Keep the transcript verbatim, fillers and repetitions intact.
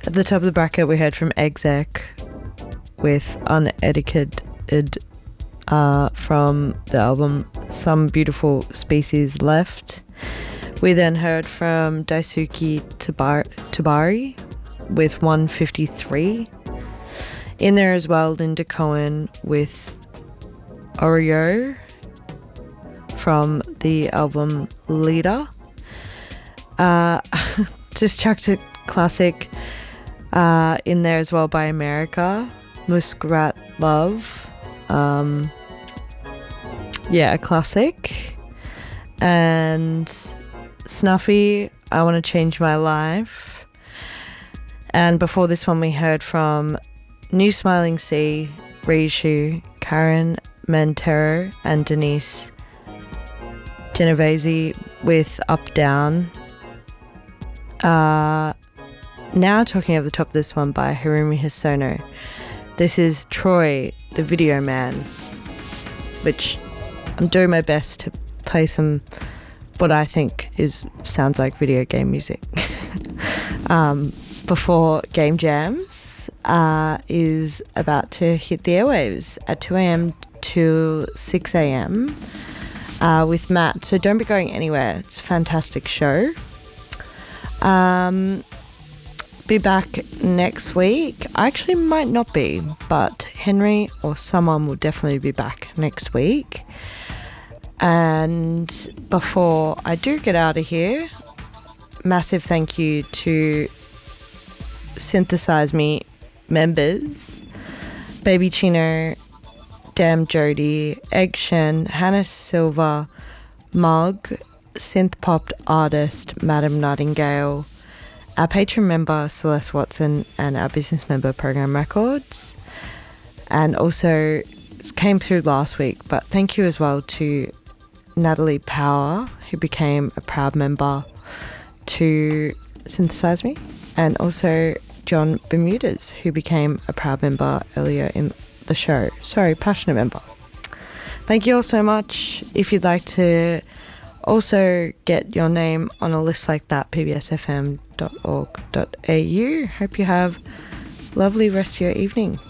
At the top of the bracket, we heard from Exec with Unedicated uh, from the album Some Beautiful Species Left. We then heard from Daisuke Tabar- Tabari with one fifty-three. In there as well, Linda Cohen with Oreo from the album Leader. Uh, just chucked a classic uh, in there as well by America, Muskrat Love. Um, yeah, a classic. And Snuffy, I Want to Change My Life. And before this one, we heard from New Smiling Sea, Reishu, Karen Montero, and Denise Genovese with Up Down. Uh, now talking over the top of this one by Harumi Hisono. This is Troy, the Video Man, which I'm doing my best to play some what I think is sounds like video game music. um, before Game Jams uh, is about to hit the airwaves at two a.m. to six a.m. Uh, with Matt. So don't be going anywhere. It's a fantastic show. Um, be back next week. I actually might not be, but Henry or someone will definitely be back next week. And before I do get out of here, massive thank you to Synthesize Me members, Baby Chino, Damn Jody, Egg Shen, Hannah Silva, Mug, synth pop artist Madam Nightingale, our patron member Celeste Watson, and our business member Program Records. And also it came through last week, but thank you as well to Natalie Power, who became a proud member to Synthesize Me, and also John Bermudez, who became a proud member earlier in the show. Sorry, passionate member. Thank you all so much. If you'd like to also get your name on a list like that, p b s f m dot org dot a u. Hope you have a lovely rest of your evening.